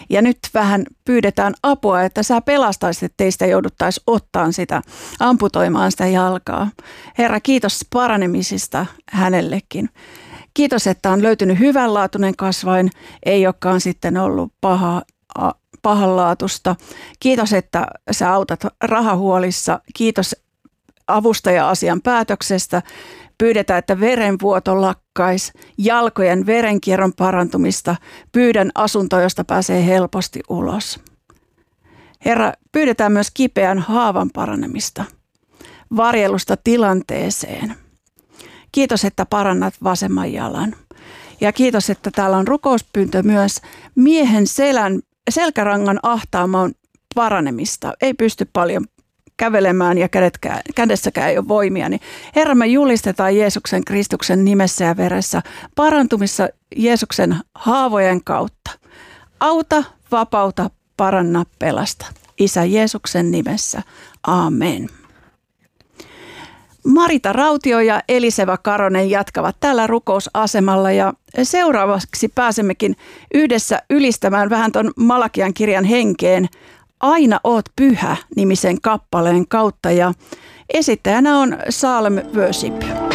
Ja nyt vähän pyydetään apua, että sä pelastaisit, että teistä jouduttaisiin ottaan sitä, amputoimaan sitä jalkaa. Herra, kiitos paranemisista hänellekin. Kiitos, että on löytynyt hyvänlaatuinen kasvain, ei olekaan sitten ollut pahanlaatusta. Kiitos, että sä autat rahahuolissa. Kiitos avustaja-asian päätöksestä. Pyydetään, että verenvuoto lakkaisi, jalkojen verenkierron parantumista. Pyydän asuntoa, josta pääsee helposti ulos. Herra, pyydetään myös kipeän haavan paranemista, varjelusta tilanteeseen. Kiitos, että parannat vasemman jalan. Ja kiitos, että täällä on rukouspyyntö myös miehen selkärangan ahtaamon paranemista. Ei pysty paljon kävelemään ja kädessäkään ei ole voimia. Niin Herra, me julistetaan Jeesuksen Kristuksen nimessä ja veressä parantumissa Jeesuksen haavojen kautta. Auta, vapauta, paranna, pelasta. Isä Jeesuksen nimessä. Aamen. Marita Rautio ja Eliseva Karonen jatkavat täällä rukousasemalla ja seuraavaksi pääsemmekin yhdessä ylistämään vähän ton Malakian kirjan henkeen Aina oot pyhä -nimisen kappaleen kautta ja esittäjänä on Salem Worship.